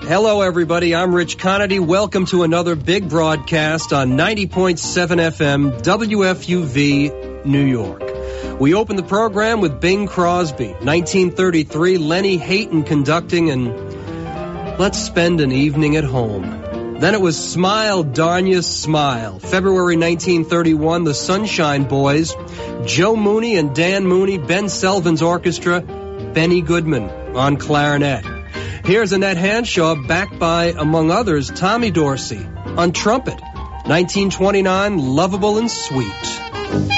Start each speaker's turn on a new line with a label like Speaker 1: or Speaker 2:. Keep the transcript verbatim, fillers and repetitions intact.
Speaker 1: Hello, everybody. I'm Rich Conity. Welcome to another big broadcast on ninety point seven F M W F U V, New York. We open the program with Bing Crosby, nineteen thirty-three, Lenny Hayton conducting, and Let's Spend an Evening at Home. Then it was Smile, Darn Ya, Smile. February nineteen thirty-one, the Sunshine Boys, Joe Mooney and Dan Mooney, Ben Selvins Orchestra, Benny Goodman on clarinet. Here's Annette Hanshaw, backed by, among others, Tommy Dorsey on trumpet. nineteen twenty-nine, Lovable and Sweet.